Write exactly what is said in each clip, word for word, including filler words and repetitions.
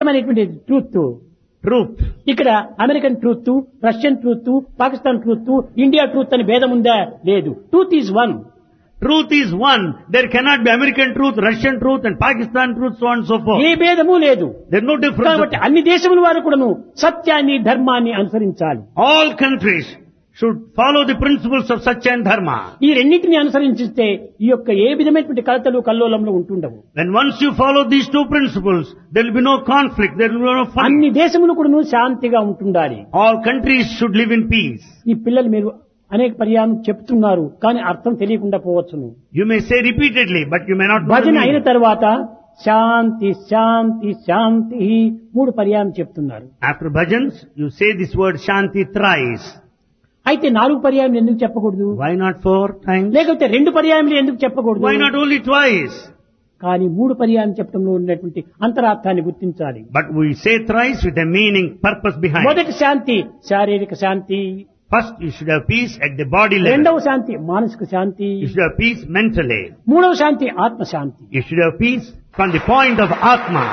అనేటువంటి truth. Truth. ఇక్కడ American truth, Russian truth, Pakistan truth, India truth అని భేదం ఉందా? లేదు. Truth is one. Truth is one. There cannot be American truth, Russian truth and Pakistan truth, so on and so forth. ఏ భేదము లేదు. There's no difference. కాబట్టి అన్ని దేశముల వారు కూడాను సత్యాన్ని, ధర్మాన్ని అనుసరించాలి. All countries should follow the principles of Satya and Dharma. ఈ రెండింటిని అనుసరించిస్తే ఈ యొక్క ఏ విధమైనటువంటి కలతలు కల్లోలంలో ఉంటుండవు. When once you follow these two principles, there will be no conflict, there will be no అన్ని fight. దేశములు కూడాను శాంతిగా ఉంటుండాలి. All countries should live in peace. ఈ పిల్లలు మీరు అనేక పర్యాయం చెప్తున్నారు, కానీ అర్థం తెలియకుండా పోవచ్చును. You may say repeatedly, but you may not know the భజన అయిన meaning. తర్వాత శాంతి శాంతి శాంతి మూడు పర్యాయం చెప్తున్నారు. After bhajans, you say this word Shanti thrice. అయితే నాలుగు పర్యాయం ఎందుకు చెప్పకూడదు? Why not four times? లేకపోతే రెండు పర్యాయములు ఎందుకు చెప్పకూడదు? Why not only twice? కానీ మూడు పర్యాయం చెప్పడంలో ఉన్నటువంటి అంతరార్థాన్ని గుర్తించాలి. But we say thrice with a meaning, purpose behind. మొదటి శాంతి శారీరక శాంతి, First, you should have peace at the body level. రెండవ శాంతి మానసిక శాంతి, You should have peace mentally. మూడవ శాంతి ఆత్మ శాంతి. You should have peace from the point of Atma.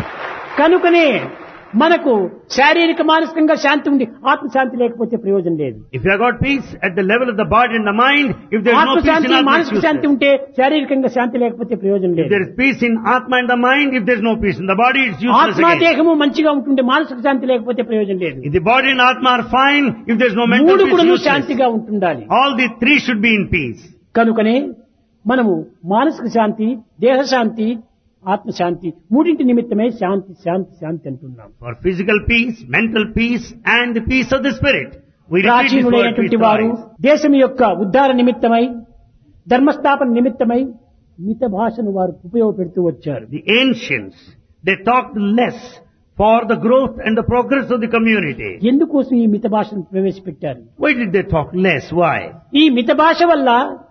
కనుకనే మనకు శారీరక మానసికంగా శాంతి ఉంది, ఆత్మ శాంతి లేకపోతే ప్రయోజనం లేదు. If you have got peace at the level of the body and the mind, if there is ఆత్మ no peace Shanti in Atma, it's మానసిక శాంతి useless. ఉంటే శారీరకంగా శాంతి లేకపోతే ప్రయోజనం If లేదు. there is peace in Atma and the mind, if there is no peace in the body, it's useless ఆత్మ again. దేహము మంచిగా ఉంటుండే మానసిక శాంతి లేకపోతే ప్రయోజనం లేదు. If the body and Atma are fine, if there is no mental మూడు peace, కూడా it's useless. శాంతిగా ఉంటుండాలి. All the three should be in peace. కనుకనే మనము మానసిక శాంతి, దేహ శాంతి, ఆత్మశాంతి మూడింటి నిమిత్తమే శాంతి శాంతి శాంతి అంటున్నాం. For physical peace, mental peace and the peace of the spirit. We repeat this word ప్రాచీనులైనటువంటి వారు twice. దేశం యొక్క ఉద్ధార నిమిత్తమై, ధర్మస్థాపన నిమిత్తమై మిత భాషను వారు ఉపయోగపెడుతూ వచ్చారు. The ancients, they talked less for the growth and the progress of the community. ఎందుకోసం ఈ మిత భాషను ప్రవేశపెట్టారు? Why did they talk less? Why? ఈ మిత భాష వల్ల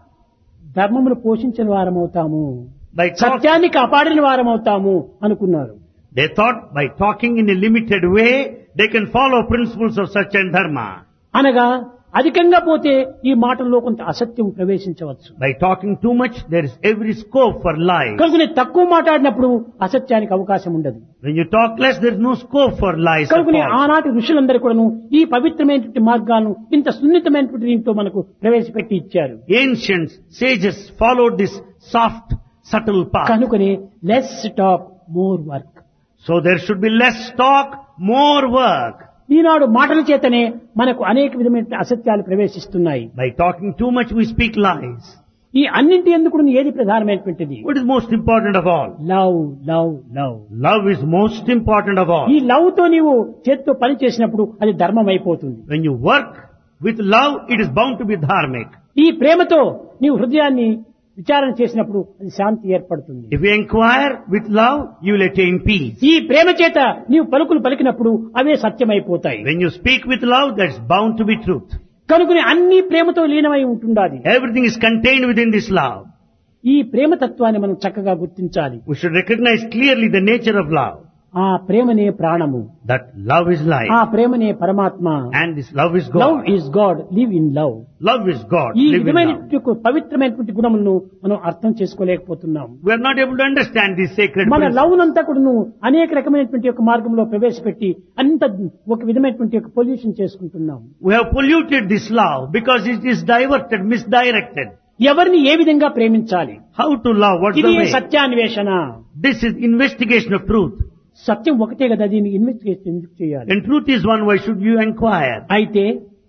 ధర్మమును పోషించిన వారమవుతాము, By talk, సత్యాన్ని కాపాడిన వారమవుతాము అనుకున్నారు. they thought by talking in a limited way, they can follow principles of Satya and Dharma. అనగా అధికంగా పోతే ఈ మాటల్లో కొంత అసత్యం ప్రవేశించవచ్చు. By talking too much, there is every scope for lies. కనుక తక్కువ మాట్లాడినప్పుడు అసత్యానికి అవకాశం ఉండదు. When you talk less, there is no scope for lies. or కనుక false. ఆనాటి ఋషులందరూ కూడాను ఈ పవిత్రమైనటువంటి మార్గాలను ఇంత సున్నితమైనటువంటి దీంతో మనకు ప్రవేశపెట్టి ఇచ్చారు. Ancients, sages followed this soft, subtle path. కనుకనే less talk more work. So there should be less talk, more work. ఈనాడు మాటల చేతనే మనకు అనేక విధమైన అసత్యాలు ప్రవేశిస్తున్నాయి. By talking too much, we speak lies. ఈ అన్నింటి ఎందుకు ఏది ప్రధానమైనటువంటిది? What is most important of all? Love love love. Love is most important of all. ఈ లవ్ తో నీవు చేత్తో పని చేసినప్పుడు అది ధర్మం అయిపోతుంది. When you work with love, it is bound to be dharmic. ఈ ప్రేమతో నీవు హృదయాన్ని విచారణ చేసినప్పుడు అది శాంతి ఏర్పడుతుంది. If you inquire with love, you will attain peace. ఈ ప్రేమ చేత నీవు పలుకులు పలికినప్పుడు అవే సత్యమైపోతాయి. When you speak with love, that's bound to be truth. కనుకనే అన్ని ప్రేమతో లీనమై ఉంటుండాలి. Everything is contained within this love. ఈ ప్రేమ తత్వాన్ని మనం చక్కగా గుర్తించాలి. We should recognize clearly the nature of love. ఆ ప్రేమనే ప్రాణము, That love is life. ఆ ప్రేమనే పరమాత్మ. And this love is love God. Is God, live in love. Love is God. ఈ Live in విధమైన love. పవిత్రమైనటువంటి గుణములను మనం అర్థం చేసుకోలేకపోతున్నాం. We are not able to understand these sacred మన principles. లవ్ నంతా కూడా అనేక రకమైనటువంటి యొక్క మార్గంలో ప్రవేశపెట్టి అంత ఒక విధమైనటువంటి యొక్క పొల్యూషన్ చేసుకుంటున్నాం. We have polluted this love because it is diverted, misdirected. ఎవరిని ఏ విధంగా ప్రేమించాలి? How to love? What's ఇది the way? సత్యాన్వేషణ. This is investigation of truth. సత్యం ఒకటే కదా, దీన్ని ఇన్వెస్టిగేషన్ ఎందుకు చేయాలి? And truth is one, why should you inquire? అయితే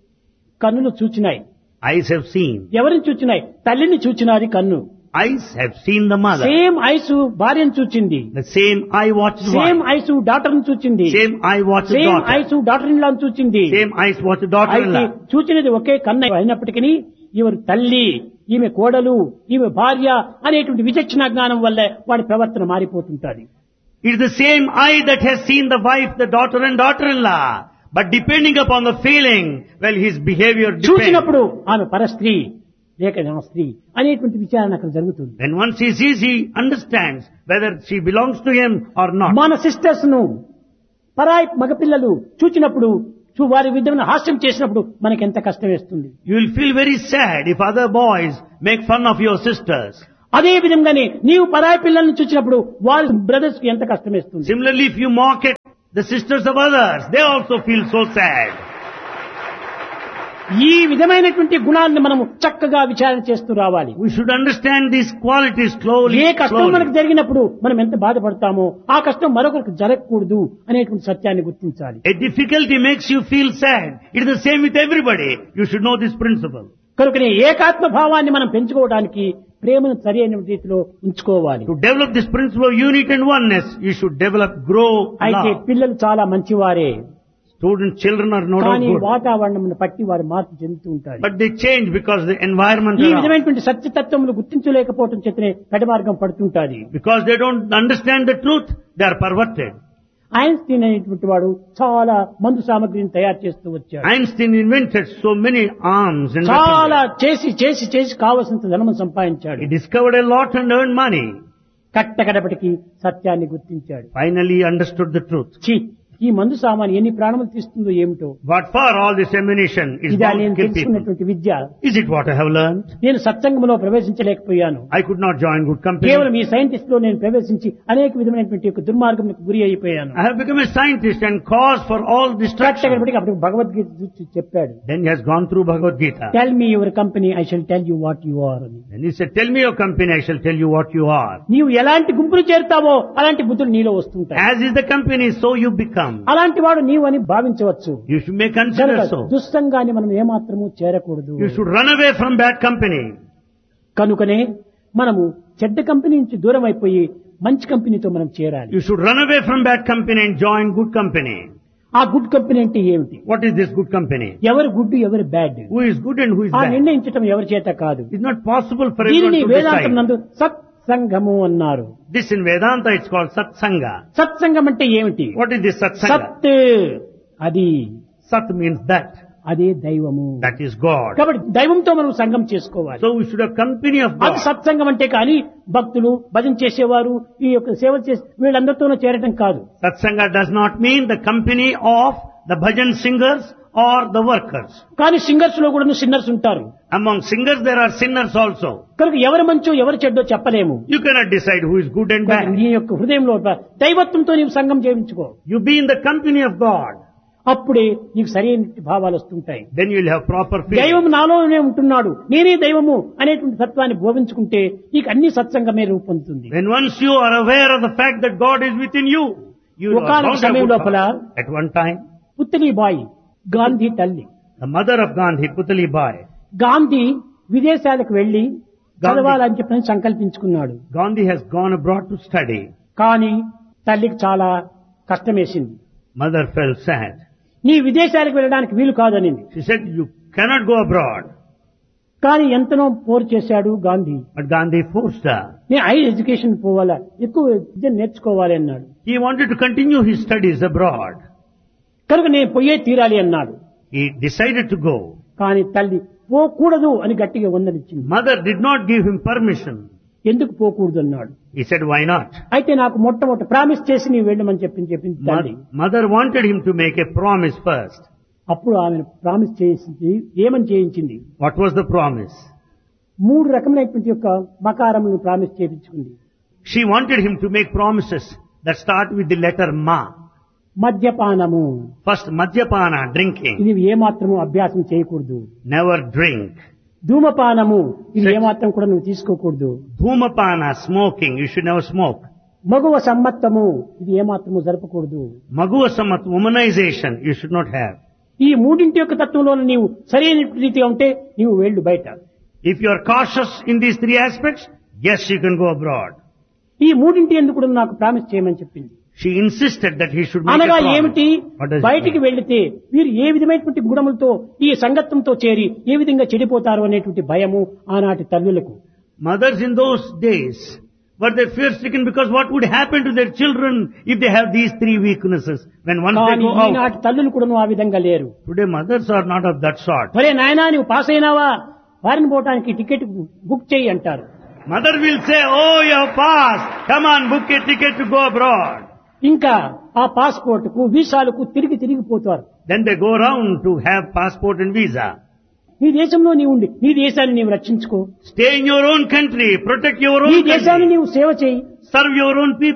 కన్నులు చూచినాయి. Eyes have seen. ఎవరిని చూచినాయి? తల్లిని చూచినాది కన్ను. Eyes have seen the mother. Same ice భార్యను చూచింది. The same eye watches same wife. Ice daughter ను చూచింది. Same eye watches same daughter. Ice daughter in law చూచింది. Same eyes watches అయితే daughter-in-law. చూచినది ఒకే కన్ను అయినప్పటికీ ఈమె తల్లి, ఈమె కోడలు, ఈమె భార్య అనేటువంటి విచక్షణ జ్ఞానం వల్ల వాడి ప్రవర్తన మారిపోతుంటది. It is the same eye that has seen the wife, the daughter and daughter-in-law. But depending upon the feeling, well, his behavior depends. చూచినప్పుడు ఆమె పరస్త్రీ లేక నా స్త్రీ అనేటువంటి విచారణ అక్కడ జరుగుతుంది. When once he sees, he understands whether she belongs to him or not. మన సిస్టర్స్ ను పరాయి మగపిల్లలు చూచినప్పుడు చూ- వారి విధమైన హాస్యం చేసినప్పుడు మనకి ఎంత కష్టం వేస్తుంది. You will feel very sad if other boys make fun of your sisters. అదే విధంగానే నీవు పరాయి పిల్లల్ని చూసినప్పుడు వారి బ్రదర్స్ కి ఎంత కష్టం వేస్తుంది. Similarly, if you mock at The sisters of others, they also feel so sad. ఈ విధమైనటువంటి గుణాలను మనము చక్కగా విచారణ చేస్తూ రావాలి. We should understand these qualities slowly. ఏ కష్టం slowly. మనకు జరిగినప్పుడు మనం ఎంత బాధపడతామో ఆ కష్టం మరొకరికి జరగకూడదు అనేటువంటి సత్యాన్ని గుర్తించాలి. A difficulty makes you feel sad. It is the same with everybody. You should know this principle. కనుకనే ఏకాత్మ భావాన్ని మనం పెంచుకోవడానికి ప్రేమను సరైన రీతిలో ఉంచుకోవాలి. To develop this principle of unity and oneness, you should develop, grow అయితే love. పిల్లలు చాలా మంచివారే, Student children are not all కానీ good. వాతావరణం పట్టి వారు మార్పు చెందుతూ ఉంటారు. But they change because the environment ఈ around. విధమైనటువంటి సత్యతత్వములు గుర్తించలేకపోవడం చేతనే పెడమార్గం పడుతుంటాది. Because they don't understand the truth, they are perverted. Einstein అనేటువంటి వాడు చాలా మందు సామగ్రిని తయారు చేస్తూ వచ్చాడు. Einstein invented so many arms and చాలా weapons. చేసి చేసి చేసి కావలసినంత ధనము సంపాదించాడు. He discovered a lot and earned money. కట్టకడపటికి సత్యాన్ని గుర్తించాడు. Finally he understood the truth. ఛీ, ఈ మందు సామాన్ ఎన్ని ప్రాణములు తీస్తుందో ఏమిటో, What for all this ammunition is ఇదా bound to నేను kill people? తెలుసుకున్నటువంటి విద్య. Is it what I have learned? నేను సత్సంగంలో ప్రవేశించలేకపోయాను. I could not join good company. కేవలం ఈ సైంటిస్ట్ లో నేను ప్రవేశించి అనేక విధమైనటువంటి యొక్క దుర్మార్గంకు గురి అయిపోయాను. I have become a scientist and cause for all destruction. కట్టకడపటికి అప్పుడు భగవద్గీత చూసి చెప్పాడు, Then he has gone through Bhagavad Gita. Tell me your company I shall tell you what you are అని. Then he said, tell me your company, I shall tell you what you are. నీవు ఎలాంటి గుంపులు చేరుతావో అలాంటి బుద్ధులు నీలో వస్తుంటాయి. As is the company, so you become. అలాంటి వాడు నీవు అని భావించవచ్చు. You should may consider కనుక so. దుస్సంగాన్ని మనం ఏమాత్రము చేరకూడదు. You should run away from bad company. కనుకనే మనము చెడ్డ కంపెనీ నుంచి దూరం అయిపోయి మంచి కంపెనీతో మనం చేరాలి. You should run away from bad company and join good company. ఆ గుడ్ కంపెనీ అంటే ఏమిటి? What is this good company? ఎవరు గుడ్ ఎవరు bad Who is good and who is ఆ bad? నిర్ణయించటం ఎవరి చేత కాదు. It's not possible for everyone దీనిని to వేదాంతం decide. నందు సత్సంగము అన్నారు. This in Vedanta it's called Satsanga. సత్సంగం అంటే ఏమిటి? What is this Satsanga? సత్ అది, Sat means that. అదే దైవము. That is God. కాబట్టి దైవంతో మనం సంగం చేసుకోవాలి. So we should have company of అది God. సత్సంగం అంటే కానీ భక్తులు భజన చేసేవారు ఈ యొక్క సేవ చేసే వీళ్ళందరితోనూ చేరటం కాదు. Satsanga does not mean the company of the bhajan singers or the workers. కానీ సింగర్స్ లో కూడా సిన్నర్స్ ఉంటారు. Among singers there are sinners also. కనుక ఎవరు మంచో ఎవరు చెడ్డో చెప్పలేము. You cannot decide who is good and bad. నీ యొక్క హృదయంలో దైవత్వంతో నీవు సంగం చేయించుకో. You be in the company of God. అప్పుడే నీకు సరైన భావాలు వస్తుంటాయి. Then you will have proper feeling. దైవం నాలోనే ఉంటున్నాడు, నేనే దైవము అనేటువంటి తత్వాన్ని బోధించుకుంటే నీకు అన్ని సత్సంగమే రూపొందుతుంది. When once you are aware of the fact that God is within you, you are ఒకానొక bound to have సమయం good లోపల thoughts. At one time, పుత్తలీబాయి Gandhi తల్లి, the mother of Gandhi, Putali Bai, Gandhi విదేశాలకు వెళ్లి చదవాలని చెప్పి సంకల్పించుకున్నాడు. Gandhi has gone abroad to study. కానీ తల్లికి చాలా కష్టం వేసింది. Mother felt sad. నీ విదేశాలకు వెళ్ళడానికి వీలు కాదని. She said, you cannot go abroad. కానీ ఎంతనో పోరు చేశాడు Gandhi. But Gandhi forced her. నేను హై ఎడ్యుకేషన్ పోవాలా, ఎక్కువ విద్య నేర్చుకోవాలి అన్నాడు. He wanted to continue his studies abroad. కనుక నేను పోయే తీరాలి అన్నాడు. He decided to go. కానీ తల్లి పోకూడదు అని గట్టిగా వందనిచ్చింది. Mother did not give him permission. ఎందుకు పోకూడదు అన్నాడు. He said, why not? అయితే నాకు మొట్టమొదటి ప్రామిస్ చేసి నీవు వెళ్ళమని చెప్పింది చెప్పింది తల్లి. Mo- Mother wanted him to make a promise first. అప్పుడు ఆమె ప్రామిస్ చేసింది. ఏమని చేయించింది? What was the promise? మూడు రకములైనటువంటి యొక్క మకారములను promise చేయించుకుంది. She wanted him to make promises that start with the letter Ma. మద్యపానము, First, Madhyapana, drinking. ఇది ఏమాత్రము అభ్యాసం చేయకూడదు. Never drink. ధూమపానము, ఇది Sex. ఏమాత్రం కూడా నువ్వు తీసుకోకూడదు. Dhumapana, smoking. You should never smoke. మగువ సమ్మత్తము, ఇది ఏమాత్రము జరపకూడదు. Maguvasamat, womanization. You should not have. ఈ మూడింటి యొక్క తత్వంలో నీవు సరైన రీతిగా ఉంటే నీవు వెళ్ళు బయట. If you are cautious in these three aspects, yes, you can go abroad. ఈ మూడింటి ఎందుకు కూడా నాకు ప్రామిస్ చేయమని చెప్పింది. She insisted that he should make a అనగా promise. ఏమిటి? What does it బయటికి mean? వెళ్లితే వీరు ఏ విధమైనటువంటి గుణములతో ఈ సంగత్వంతో చేరి ఏ విధంగా చెడిపోతారు అనేటువంటి భయము ఆనాటి తల్లులకు. Mothers in those days were they fear-stricken because what would happen to their children if they have these three weaknesses when once they కానీ go out? ఈనాటి తల్లులు కూడా ఆ విధంగా లేరు. Today mothers are not of that sort. ఒరే నాయనా నువ్వు పాస్ అయినావా, ఫారిన్ పోవటానికి టికెట్ బుక్ చేయి అంటారు. Mother will say, oh, you have passed. Come on, book a ticket to go abroad. ఇంకా ఆ పాస్పోర్ట్ కు వీసాలకు తిరిగి తిరిగిపోతారు. Then they go around to have passport and visa. నీ దేశంలో నీవు ఉండి నీ దేశాన్ని నీవు రక్షించుకో. Stay in your own country. Protect your నీ own దేశాన్ని country. నీవు సేవ చేయి. Serve your own people.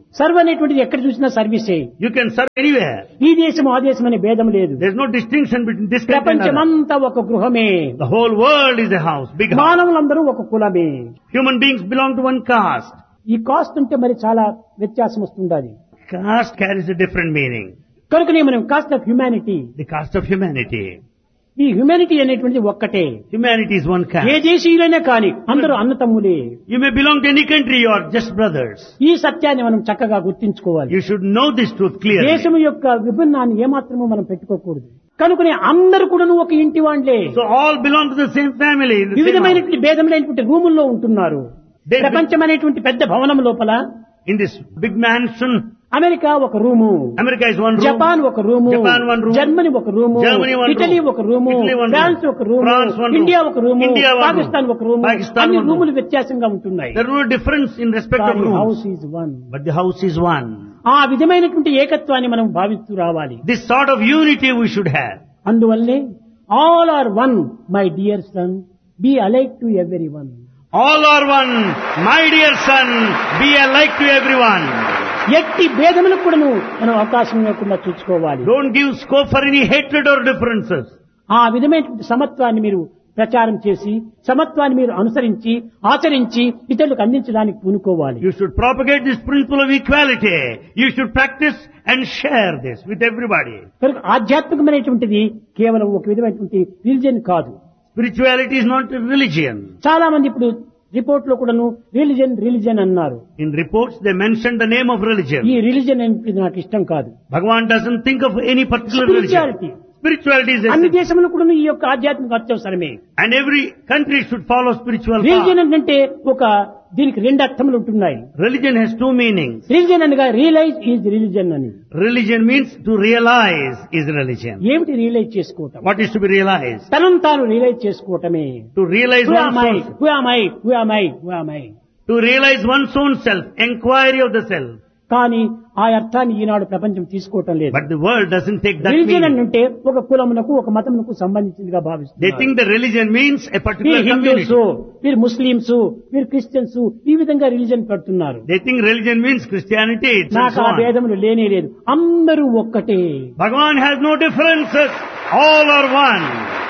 Serve అనేటువంటిది ఎక్కడ చూసినా సర్వీసే. You can serve anywhere. ఈ దేశం ఆ దేశం అనే భేదం లేదు. There is no distinction between this country and another. ప్రపంచమంతా ఒక గృహమే. The whole world is a house, big house. మానవులందరూ ఒక కులమే. Human beings belong to one caste. ఈ కాస్ట్ ఉంటే మరి చాలా వ్యత్యాసం వస్తుండాలి. Caste carries a different meaning. కనుకనే మనం cost of humanity, The caste of humanity. ఈ హ్యుమానిటీ అనేటువంటిది ఒక్కటే. Humanity is one A caste. దేశీయులైనా కానీ అందరూ అన్నతమ్ములే. You may belong to any country, you are just brothers. ఈ సత్యాన్ని మనం చక్కగా గుర్తించుకోవాలి. You should know this truth clearly. దేశం యొక్క విభిన్నాన్ని ఏమాత్రమూ మనం పెట్టుకోకూడదు. కనుకనే అందరూ కూడాను ఒక ఇంటి వాళ్లే. So all belong to the same family. in the same house. వివిధమైనటువంటి భేదములైనటువంటి రూముల్లో ఉంటున్నారు. They- ప్రపంచం అనేటువంటి పెద్ద భవనం లోపల In this big mansion, America ఒక room, America is one room. Japan ఒక room, Japan one room. Germany ఒక room, Germany one room. Italy ఒక room, Italy one room. France ఒక room, France one room. India ఒక room, India one room. Pakistan ఒక room. Pakistan అన్ని one room. రూములు వ్యత్యాసంగా ఉంటున్నాయి. There is no difference in respect of house rooms. Is one. But the house is one. ఆ విధమైనటువంటి ఏకత్వాన్ని మనం భావిస్తూ రావాలి. This sort of unity we should have. అందువల్లే all are one my dear son, be alike to every one. All are one. My dear son, be alike to everyone. ఎట్టి భేదములకు కూడాను మనం అవకాశం లేకుండా చూసుకోవాలి. Don't give scope for any hatred or differences. ఆ విధమైనటువంటి సమత్వాన్ని మీరు ప్రచారం చేసి, సమత్వాన్ని మీరు అనుసరించి ఆచరించి ఇతరులకు అందించడానికి పూనుకోవాలి. You should propagate this principle of equality. You should practice and share this with everybody. కనుక ఆధ్యాత్మికమైనటువంటిది కేవలం ఒక విధమైనటువంటి రిలిజన్ కాదు. Spirituality is not a religion. చాలా మంది ఇప్పుడు రిపోర్ట్ లో కూడాను రిలిజన్ రిలిజన్ అన్నారు. In reports they mention the name of religion. ఈ రిలిజన్ అనేది నాకు ఇష్టం కాదు. Bhagavan doesn't think of any particular Spirituality. religion. Spirituality is అన్ని essential. దేశంలో కూడా ఈ యొక్క ఆధ్యాత్మిక అత్యవసరమే. And every country should follow spiritual religion path. అంటే ఒక దీనికి రెండు అర్థములు ఉంటున్నాయి. Religion has two meanings. Religion అనగా రియలైజ్ ఈజ్ రిలిజన్ అని. Religion means to realize is religion. ఏమిటి రియలైజ్ చేసుకోవటం? What is to be realized? తనను తాను రియలైజ్ చేసుకోవటమే. To realize Who one's am I? own, Who am I? Who am I? Who am I? to realize one's own self, inquiry of the self. కానీ ఆ అర్థాన్ని ఈనాడు ప్రపంచం తీసుకోవటం లేదు. But the world doesn't take that religion meaning. అంటే ఒక కులమునకు ఒక మతమునకు సంబంధించిందిగా They భావిస్తున్నారు. think the religion means a particular వీరు హిందూస్, community. వీరు ముస్లింస్, వీరు క్రిస్టియన్స్, ఈ విధంగా రిలిజన్ పెడుతున్నారు. They think religion means Christianity. It's and నాకు so ఆ on. భేదములు లేనే లేదు. అందరూ ఒక్కటే. Bhagavan has no differences. All are one.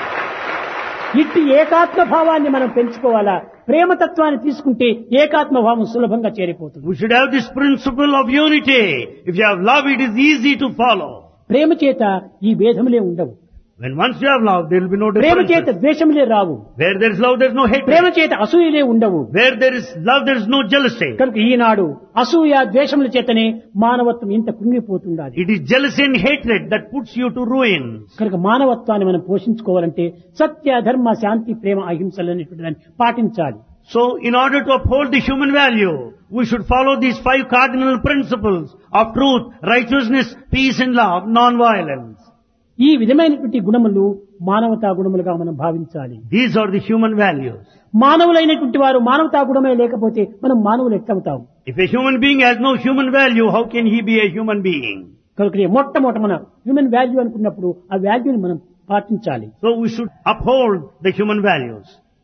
ఇట్టి ఏకాత్మ భావాన్ని మనం పెంచుకోవాలా. ప్రేమతత్వాన్ని తీసుకుంటే ఏకాత్మ భావం సులభంగా చేరిపోతుంది. We should have this principle of unity. If you have love, it is easy to follow. ప్రేమ చేత ఈ భేదములే ఉండవు. When once you have love, there will be no ప్రేమ చేత differences. ద్వేషములే Rao. Where there is love, there is no Prema hatred. చేత అసూయలే ఉండవు. Where there is love, there is no jealousy. కనుక ఈనాడు అసూయ ద్వేషముల చేతనే మానవత్వం ఇంత కుంగిపోతుండాలి. It is jealousy and hatred that puts you to ruin. కనుక మానవత్వాన్ని మనం పోషించుకోవాలంటే సత్య ధర్మ శాంతి ప్రేమ అహింసలు అనేటువంటి దాన్ని పాటించాలి. So, in order to uphold the human value, we should follow these five cardinal principles of truth, righteousness, peace and love, non-violence. ఈ విధమైనటువంటి గుణములు మానవతా గుణములుగా మనం భావించాలి. These are the human values. మానవులైనటువంటి వారు మానవతా గుణమే లేకపోతే మనం మానవులు ఎట్లవుతాం? If a human being has no human value, how can he be a human being? కనుక మొట్టమొదట మన హ్యూమన్ వాల్యూ అనుకున్నప్పుడు ఆ వాల్యూని మనం పాటించాలి. So we should uphold the human values.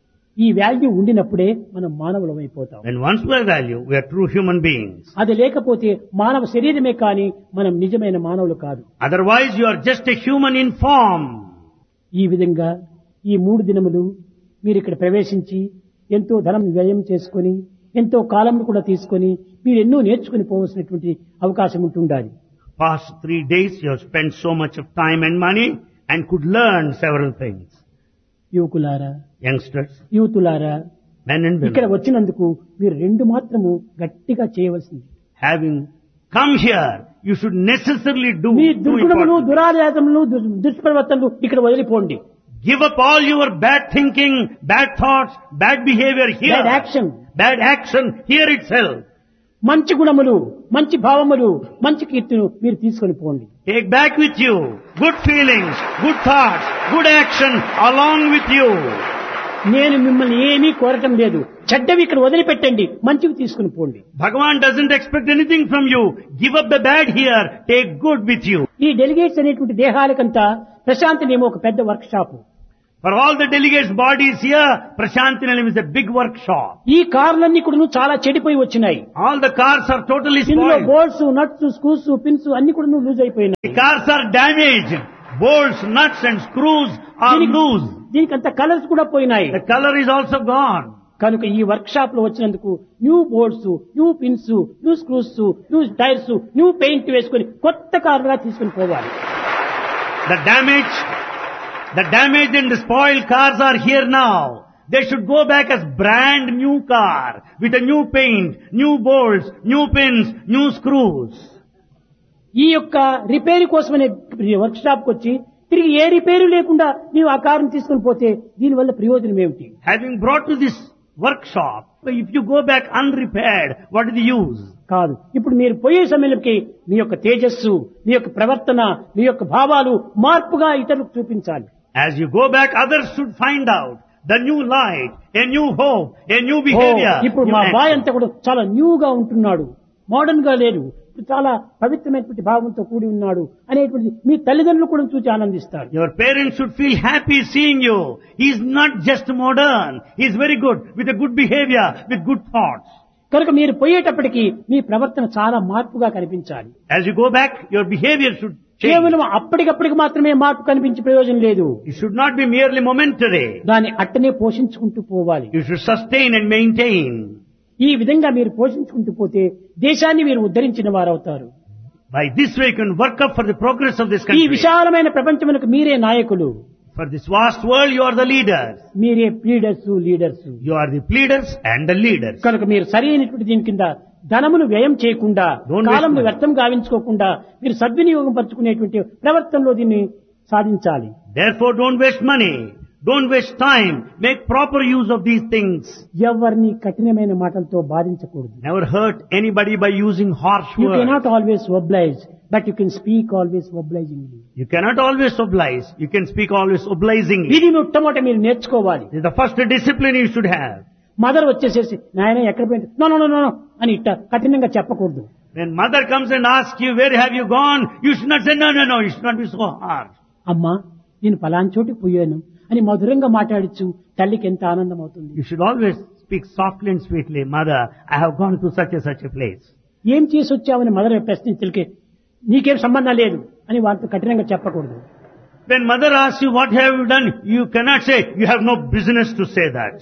ఈ వాల్యూ ఉండినప్పుడే మనం మానవులం అయిపోతాం. When once we have value, we are true human beings. అది లేకపోతే మానవ శరీరమే కానీ మనం నిజమైన మానవులు కాదు. Otherwise, you are just a human in form. ఈ విధంగా ఈ మూడు దినములు మీరు ఇక్కడ ప్రవేశించి ఎంతో ధనం వ్యయం చేసుకొని ఎంతో కాలం కూడా తీసుకొని మీరు ఎన్నో నేర్చుకుని పోవలసినటువంటి అవకాశం ఉంటుండాలి. Past three days, you have spent so much of time and money and could learn several things. యువకులారా, Youngsters, యూతులారా, men and ఇక్కడ women, వచ్చినందుకు మీరు రెండు మాత్రము గట్టిగా చేయవలసింది. having come here, you should necessarily do me two దుర్గుణములు, important things. దురాచారములు, దుర్- దుష్ప్రవర్తనలు ఇక్కడ వదిలిపోండి. Give up all your bad thinking, bad thoughts, bad behavior here. Bad action. Bad action here itself. మంచి గుణములు, మంచి భావములు, మంచి కీర్తిను మీరు తీసుకొని పోండి. Take back with you good feelings, good thoughts, good action along with you. నేను మిమ్మల్ని ఏమీ కోరటం లేదు. చెడ్డవి ఇక్కడ వదిలిపెట్టండి, మంచివి తీసుకుని పోండి. Bhagavan doesn't expect anything from you. Give up the bad here, take good with you. ఈ డెలిగేట్స్ అనేటువంటి దేహాలకంతా ప్రశాంతనేమో ఒక పెద్ద work shop. For all the delegates' bodies here, Prashanti Nilayam is a big workshop. ఈ కార్లన్నీ కూడా చాలా చెడిపోయి వచ్చినాయి. All the cars are totally ఇందులో spoiled. Bolts, nuts, screws, pins అన్ని కూడా లూజ్ అయిపోయినాయి. The cars are damaged. Bolts, nuts and screws are loose. దీనికి అంత కలర్స్ కూడా పోయినాయి. The color is also gone. కనుక ఈ వర్క్ షాప్ లో వచ్చినందుకు new boards, new pins, new screws, new tyres, new paint వేసుకొని కొత్త కారుగా తీసుకుని పోవాలి. The damage, the damaged and the spoiled cars are here now. They should go back as brand new car with a new paint, new bolts, new pins, new screws. ఈ యొక్క repair కోసమనే work shop కు వచ్చి తిరిగి ఏ repair లేకుండా నీవు ఆ కారుని తీసుకుని పోతే దీనివల్ల ప్రయోజనం ఏమిటి? Having brought to this workshop, if you go back unrepaired, what is the use? కాదు. ఇప్పుడు మీరు పోయే సమయంలోకి మీ యొక్క తేజస్సు, మీ యొక్క ప్రవర్తన, మీ యొక్క భావాలు మార్పుగా ఇతరులకు చూపించాలి. As you go back, others should find out the new light, a new hope, a new behavior. ఇప్పుడు మా బాయ్ అంతా కూడా చాలా న్యూగా ఉంటున్నాడు, మోడర్న్ గా లేడు, చాలా పవిత్రమైనటువంటి భావంతో కూడి ఉన్నాడు అనేటువంటి మీ తల్లిదండ్రులు కూడా చూసి ఆనందిస్తారు. Your parents should feel happy seeing you. He is not just modern. He is very good, with a good behavior, with good thoughts. కనుక మీరు పోయేటప్పటికి మీ ప్రవర్తన చాలా మార్పుగా కనిపించాలి. As you go back, your behavior should change. కేవలం అప్పటికప్పటికి మాత్రమే మార్పు కనిపించే ప్రయోజనం లేదు. It should not be merely momentary. దాన్ని అట్టనే పోషించుకుంటూ పోవాలి. You should sustain and maintain. ఈ విధంగా మీరు పోషించుకుంటూ పోతే దేశాన్ని మీరు ఉద్ధరించిన వారవుతారు. By this way you can work up for the progress of this ఈ country. విశాలమైన ప్రపంచమునకు మీరే నాయకులు. For this vast world you are the leaders. మీరే pleaders, leaders. You are the pleaders and the leaders. కనుక మీరు సరైనటువంటి దీని కింద ధనమును వ్యయం చేయకుండా, Don't waste కాలంను money. వ్యర్థం గావించుకోకుండా మీరు సద్వినియోగం పరుచుకునేటువంటి ప్రవర్తనలో దీన్ని సాధించాలి. Therefore don't waste money. Don't waste time. Make proper use of these things. ఎవరిని కఠినమైన మాటలతో బాధించకూడదు. Never hurt anybody by using harsh You words. cannot always oblige, but you can speak always obligingly. You cannot always oblige. You can speak always obligingly. ఇది మొట్టమొదట మీరు నేర్చుకోవాలి. This is the first discipline you should have. Mother వచ్చేసేసి నాయన ఎక్కడ పోయింది, no no no no అని ఇట్ట కఠినంగా చెప్పకూడదు. When mother comes and asks you, where have you gone? You should not say, no, no, no. You should not be so harsh. అమ్మా నేను పలానా చోటికి పోయాను అని మధురంగా మాట్లాడచ్చు, తల్లికి ఎంత ఆనందం అవుతుంది. You should always speak softly and sweetly. Mother, I have gone to such and such a place. ఏం చేసి వచ్చావని మదర్ ప్రశ్నించలికే నీకేం సంబంధం లేదు అని వారితో కఠినంగా చెప్పకూడదు. When mother asks you, what have you done? You cannot say, you have no business to say that.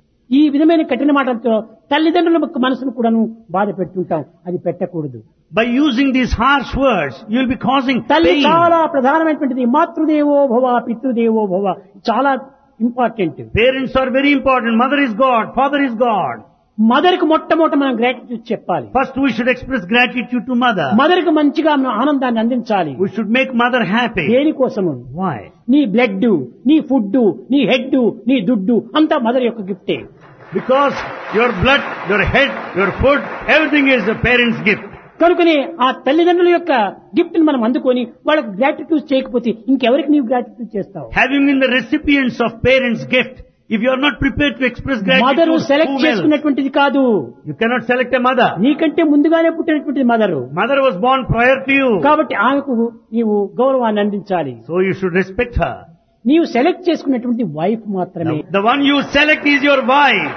ఈ విధమైన కఠిన మాటలతో తల్లిదండ్రుల మనసును కూడాను బాధ పెడుతుంటాం, అది పెట్టకూడదు. By using these harsh words, you will be causing తల్లి pain. చాలా ప్రధానమైనటువంటిది. మాతృదేవో భవ, పితృదేవో భవ చాలా important. Parents are very important. Mother is God. Father is God. Mother కు మొట్టమొదట మనం గ్రాటిట్యూడ్ చెప్పాలి. First we should express gratitude to mother. Mother కు మంచిగా మనం ఆనందాన్ని అందించాలి. We should make mother happy. దేనికోసము? Why? నీ బ్లడ్, నీ ఫుడ్, నీ హెడ్, నీ దుడ్డు అంతా మదర్ యొక్క గిఫ్టే. Because your blood, your head, your food, everything is the parent's gift. కనుకనే ఆ తల్లిదండ్రుల యొక్క గిఫ్ట్ ని మనం అందుకొని వాళ్ళకి గ్రాటిట్యూడ్ చేయకపోతే ఇంకెవరికి నీవు గ్రాటిట్యూడ్ చేస్తావు? Having been the recipients of parents' gift, if you are not prepared to express mother gratitude, select whom else? చేసుకున్నటువంటిది కాదు. You cannot select a mother. నీకంటే ముందుగానే పుట్టినటువంటి mother. Mother was born prior to you. కాబట్టి ఆమెకు నీవు గౌరవాన్ని అందించాలి. So you should respect her. నీవు సెలెక్ట్ చేసుకున్నటువంటి వైఫ్ మాత్రమే. Now, the one you select is your wife.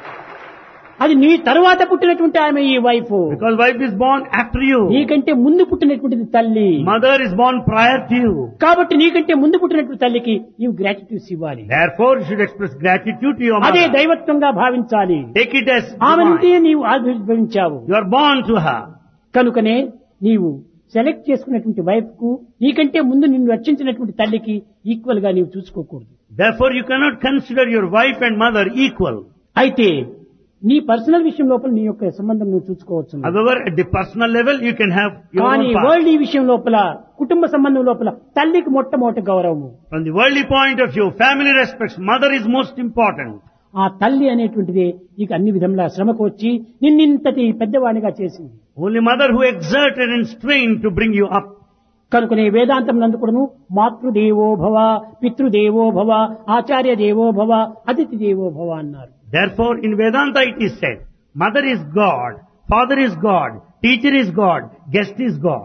అది నీ తరువాత పుట్టినటువంటి ఆమె ఈ wife. Because wife is born after you. నీకంటే ముందు పుట్టినటువంటిది తల్లి. Mother is born prior to you. కాబట్టి నీకంటే ముందు పుట్టినటువంటి తల్లికి నీవు గ్రాటిట్యూడ్ ఇవ్వాలి. Therefore you should express gratitude to your అదే mother. దైవత్వంగా భావించాలి. Take it as ఆమె నుండి divine. నీవు ఆవిర్భవించావు. You are born to her. కనుకనే నీవు సెలెక్ట్ చేసుకున్నటువంటి వైఫ్ కు నీకంటే ముందు నిన్ను రక్షించినటువంటి తల్లికి ఈక్వల్ గా నీవు చూసుకోకూడదు. Therefore you cannot consider your wife and mother equal. అయితే నీ పర్సనల్ విషయం లోపల నీ యొక్క సంబంధం నువ్వు చూసుకోవచ్చు. However, at the personal level you can have your కానీ own path. వరల్డ్ ఈ విషయం లోపల కుటుంబ సంబంధం లోపల తల్లికి మొట్టమొదటి గౌరవము. From the worldly point of view, family respects, mother is most important. ఆ తల్లి అనేటువంటిది నీకు అన్ని విధంగా శ్రమకు వచ్చి నిన్నింతటి పెద్దవాడిగా చేసింది. Only mother who exerted and strained to bring you up. కనుకనే వేదాంతం నందు కూడాను మాతృదేవో భవ, పితృదేవో భవ, ఆచార్య దేవో భవ, అతిథి దేవో భవ అన్నారు. Therefore, in Vedanta it is said, mother is God, father is God, teacher is God, guest is God.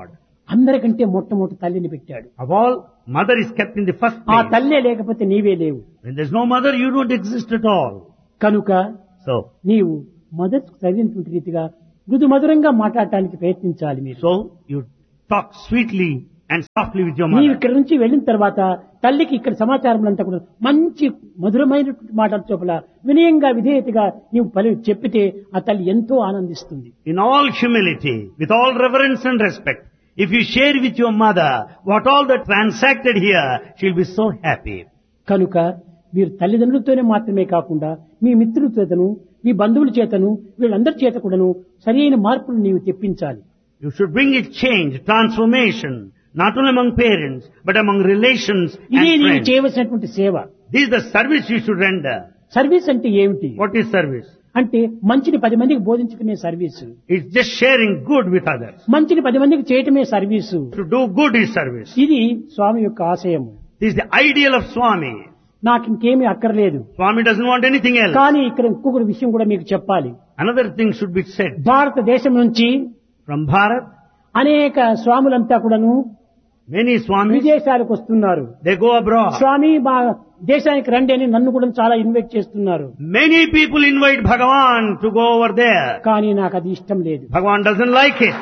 అందరికంటే మొట్టమొదటి తల్లిని పెట్టాడు. Of all, mother is kept in the first ఆ place. తల్లే లేకపోతే నీవే లేవు. When there's no mother, you don't exist at all. కనుక So, నీవు మొదటి తగినటువంటి రీతిగా మృదు మధురంగా మాట్లాడటానికి ప్రయత్నించాలి మీరు. so you talk sweetly and softly with your నీవు mother. ఇక్కడ నుంచి వెళ్ళిన తర్వాత తల్లికి ఇక్కడ సమాచారం అంతా కూడా మంచి మధురమైనటువంటి మాటల చొప్పుల వినయంగా విధేయతగా నీవు పలి చెప్పితే ఆ తల్లి ఎంతో ఆనందిస్తుంది. In all humility, with all reverence and respect, if you share with your mother what all that transacted here, she'll be so happy. కనుక మీరు తల్లిదండ్రులతోనే మాత్రమే కాకుండా మీ మిత్రుల చేతను మీ బంధువుల చేతను వీళ్ళందరి చేత కూడాను సరైన మార్పులు నీవు తెప్పించాలి. You should bring it change, transformation, not only among parents, but among relations ఇదే and నీవు friends. చేయవలసినటువంటి సేవ. This is the service you should render. Service అంటే ఏమిటి What is service? అంటే మంచిని పది మందికి బోధించుకునే service. It's just sharing good with others. మంచిని పది మందికి చేయటమే service. To do good is service. ఇది స్వామి యొక్క ఆశయము. This is the ideal of Swami. నాకు ఇంకేమీ అక్కర్లేదు. Swami doesn't want anything else. కానీ ఇక్కడ ఇంకొక విషయం కూడా మీకు చెప్పాలి. Another thing should be said. భారతదేశం నుంచి From Bharat, అనేక స్వాములంతా కూడాను many Swamis, విదేశాలకు వస్తున్నారు. they go abroad. స్వామి మా దేశానికి రండి అని నన్ను కూడా చాలా ఇన్వైట్ చేస్తున్నారు. Many people invite Bhagavan to go over there. కానీ నాకు అది ఇష్టం లేదు. Bhagavan doesn't like it.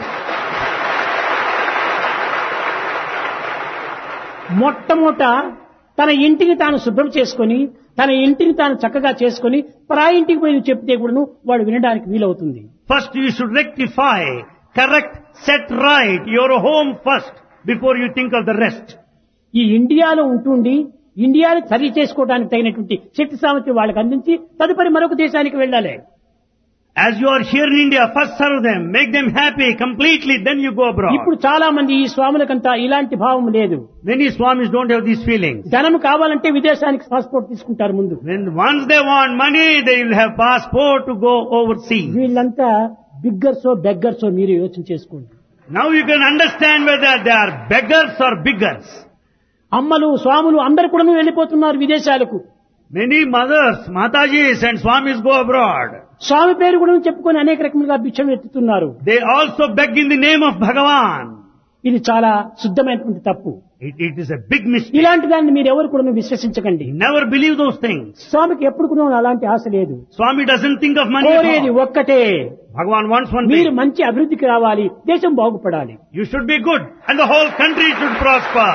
మొట్టమొదట తన ఇంటిని తాను శుభ్రం చేసుకొని తన ఇంటిని తాను చక్కగా చేసుకొని పరాయి ఇంటికి పోయి చెప్తే కూడాను వాడు వినడానికి వీలవుతుంది. First you should rectify, correct, set right your home first before you think of the rest. ఈ ఇండియాలో ఉంటుండి ఇండియాని సరి చేసుకోవడానికి తగినటువంటి శక్తి సామర్థ్యం వాళ్ళకి అందించి తదుపరి మరొక దేశానికి వెళ్ళాలి. As you are here in India, first serve them, make them happy completely, then you go abroad. ఇప్పుడు చాలా మంది ఈ స్వాములకంతా ఇలాంటి భావం లేదు. Many Swamis don't have these feelings. ధనం కావాలంటే విదేశానికి పాస్పోర్ట్ తీసుకుంటారు ముందు. When once they want money, they will have passport to go overseas. వీళ్ళంతా బిగ్గర్సో బెగ్గర్సో మీరు యోచన చేసుకోండి. Now you can understand whether they are beggars or biggers. అమ్మలు స్వాములు అందరు కూడా వెళ్ళిపోతున్నారు విదేశాలకు. Many mothers, Matajis and Swamis go abroad. స్వామి పేరు కూడా చెప్పుకొని అనేక రకములుగా భిక్షం ఎత్తుతున్నారు. They also beg in the name of Bhagavan. ఇది చాలా శుద్ధమైనటువంటి తప్పు. It, it is a big mistake. ఇలాంటి దాన్ని మీరు ఎవరు కూడా విశ్వసించకండి. Never believe those things. స్వామికి ఎప్పుడు కూడా అలాంటి ఆశ లేదు. Swami doesn't think of money at కోరేది all. ఒక్కటే, Bhagavan wants one మీరు thing. మంచి అభివృద్ధికి రావాలి, దేశం బాగుపడాలి. You should be good and the whole country should prosper.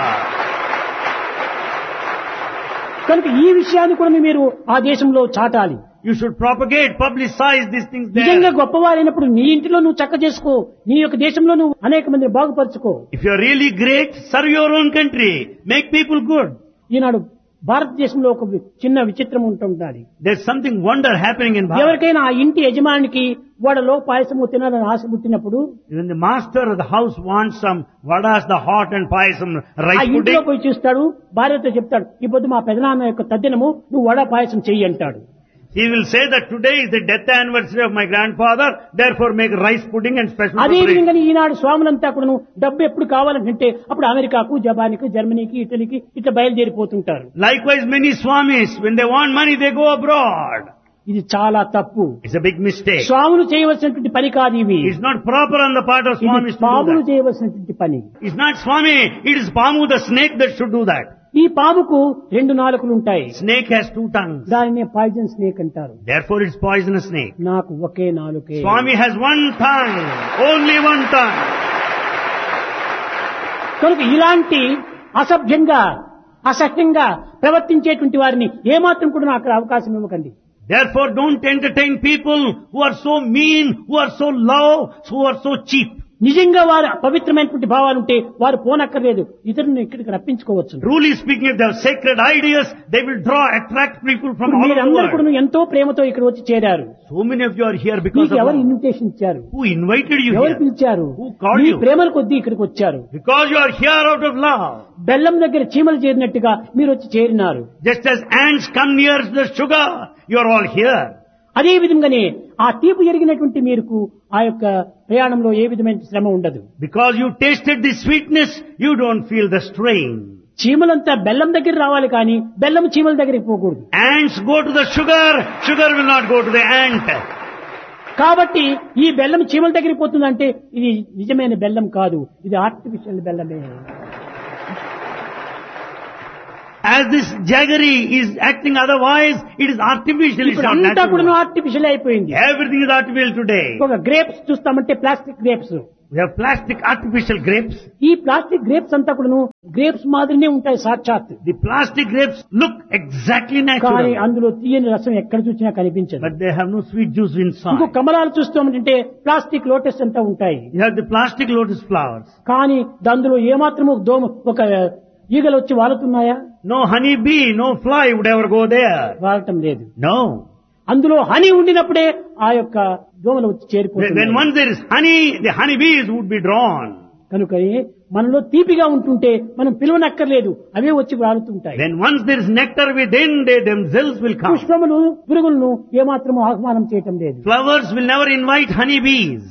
కనుక ఈ విషయాన్ని కూడా మీరు ఆ దేశంలో చాటాలి. You should propagate, publicize these things నిజంగా there. గొప్పవారైనప్పుడు నీ ఇంటిలో నువ్వు చక్క చేసుకో, నీ యొక్క దేశంలో నువ్వు అనేక మందిని బాగుపరచుకో. If you are really great, serve your own country. Make people good. ఈనాడు భారతదేశంలో ఒక వి- చిన్న విచిత్రం ఉంటుండాలి. There's something wonder happening in Bharat. ఎవరికైనా ఆ ఇంటి యజమానికి వడలో పాయసము తినాలని ఆశ పుట్టినప్పుడు When the master of the house wants some vadas, the hot and payasam, ఆ rice ఇంట్లో pudding, పోయి చూస్తాడు, భార్యతో చెప్తాడు, ఈ పొద్దు మా పెదనాన్న యొక్క తద్దినము నువ్వు వడ పాయసం చెయ్యి అంటాడు. he will say that today is the death anniversary of my grandfather, therefore make rice pudding and special అదే preparation. విధంగా ఈనాడు స్వాములంతా కూడా డబ్బు ఎప్పుడు కావాలంటే అప్పుడు అమెరికాకు, జపాన్కు, జర్మనీకి, ఇటలీకి ఇట్లా బయలుదేరిపోతుంటారు. Likewise, many Swamis, when they want money, they go abroad. ఇది చాలా తప్పు. It's a big mistake. స్వాములు చేయవలసినటువంటి పని కాదు ఇవి. It's not proper on the part of ఇది Swamis to do పాములు that. చేయవలసినటువంటి పని. It's not Swami, it is Pamu the snake that should do that. ఈ పాముకు రెండు నాలుకలు ఉంటాయి. Snake has two tongues. దానినే పాయిజన్ స్నేక్ అంటారు. Therefore it's poisonous snake. నాకు ఒకే నాలుకే. Swami has one tongue, only one tongue. కనుక ఇలాంటి అసభ్యంగా అసహ్యంగా ప్రవర్తించేటువంటి వారిని ఏమాత్రం కూడా అక్కడ అవకాశం ఇవ్వకండి. Therefore don't entertain people who are so mean, who are so low, who are so cheap. నిజంగా వారు పవిత్రమైనటువంటి భావాలు ఉంటే వారు పోనక్కర్లేదు, ఇతరులను ఇక్కడికి రప్పించుకోవచ్చు. Truly speaking, if they have sacred ideas, they will draw, attract people from all over the మీరందరూ world. కూడా ఎంతో ప్రేమతో ఇక్కడ వచ్చి చేరారు. So many of you are here because మీకు of ఎవరు love. ఇన్విటేషన్ ఇచ్చారు? Who invited you ఎవరు here? పిలిచారు? Who called me you? ప్రేమల కొద్దీ ఇక్కడికి వచ్చారు. Because you are here out of love. బెల్లం దగ్గర చీమలు చేరినట్టుగా మీరు వచ్చి చేరినారు. Just as ants come near the sugar, you are all here. అదే విధంగానే ఆ తీపి ఎరిగినటువంటి మీకు ఆ యొక్క ప్రయాణంలో ఏ విధమైన శ్రమ ఉండదు. Because you tasted the sweetness, you don't feel the strain. చీమలంతా బెల్లం దగ్గర రావాలి కానీ బెల్లం చీమల దగ్గరికి పోకూడదు. Ants go to the sugar, sugar will not go to the ant. కాబట్టి ఈ బెల్లం చీమల దగ్గరికి పోతుందంటే ఇది నిజమైన బెల్లం కాదు, ఇది ఆర్టిఫిషియల్ బెల్లమే. As this jaggery is acting otherwise, it is artificial, it's ఇప్పుడు not అంతా కూడా natural. ఆర్టిఫిషియల్ అయిపోయింది. Everything is artificial today. ఒక grapes చూస్తామంటే plastic grapes. We have plastic artificial grapes. ఈ ప్లాస్టిక్ గ్రేప్స్ అంతా కూడా గ్రేప్స్ మాదిరినే ఉంటాయి సాక్షాత్. The plastic grapes look exactly కానీ natural, అందులో తీయని రసం ఎక్కడ చూసినా కనిపించదు. but they have no sweet juice ఇంకో inside. కమలాలు చూస్తామంటే ప్లాస్టిక్ లోటస్ అంతా ఉంటాయి. You have the plastic lotus flowers. కానీ అందులో ఏమాత్రము దోమ ఒక ఈగలు వచ్చి వాలుతున్నాయా? No honey bee, no fly would ever go there. వాలటం లేదు. No. అందులో హనీ ఉండినప్పుడే ఆ యొక్క దోమలు వచ్చి When when చేరిపోతాయి. once there is honey, the honey bees would be drawn. కనుక మనలో తీపిగా ఉంటుంటే మనం పిలువనక్కర్లేదు, అవే వచ్చి వాలుతుంటాయి. Then once there is nectar within, they themselves will come. పుష్పములు పురుగులను ఏమాత్రము ఆహ్వానం చేయటం లేదు. Flowers will never invite honey bees.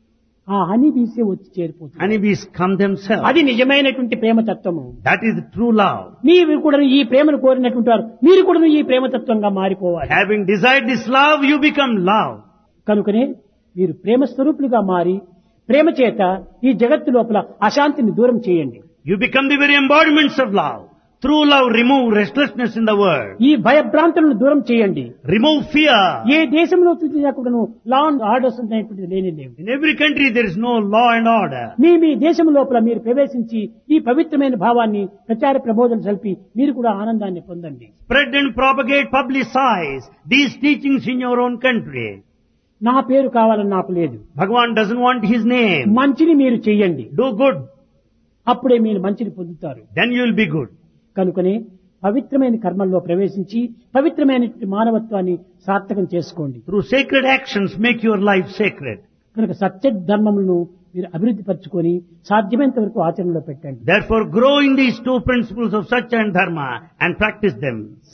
ఆ హనీ బీసే వచ్చి చేరిపోతుంది. Honey bees come themselves. అది నిజమైనటువంటి ప్రేమ తత్వము. That is true love. మీరు కూడా ఈ ప్రేమను కోరినటువంటి వారు మీరు కూడా ఈ ప్రేమ తత్వంగా మారిపోవాలి. Having desired this love, you become love. కనుకనే మీరు ప్రేమ స్వరూపులుగా మారి ప్రేమ చేత ఈ జగత్తు లోపల అశాంతిని దూరం చేయండి. You become the very embodiments of love. Through love, remove restlessness in the world. ఈ భయభ్రాంతులను దూరం చేయండి. Remove fear. ఏ దేశంలో చూసినా కూడాను లా అండ్ ఆర్డర్స్ అనేటువంటిది లేని లేవు. In every country, there is no law and order. మీ మీ దేశం లోపల మీరు ప్రవేశించి ఈ పవిత్రమైన భావాన్ని ప్రచార ప్రబోధన కలిపి మీరు కూడా ఆనందాన్ని పొందండి. Spread and propagate, publicize these teachings in your own country. నా పేరు కావాలని నాకు లేదు. Bhagavan doesn't want his name. మంచిని మీరు చెయ్యండి, Do good, అప్పుడే మీరు మంచిని పొందుతారు. then you will be good. కనుకనే పవిత్రమైన కర్మల్లో ప్రవేశించి పవిత్రమైన మానవత్వాన్ని సార్థకం చేసుకోండి. Through sacred actions, make your life sacred. కనుక సత్య ధర్మములను మీరు అభివృద్ధి పరచుకొని సాధ్యమైనంత వరకు ఆచరణలో పెట్టండి. Therefore, grow in these two principles of Satya and Dharma and practice them.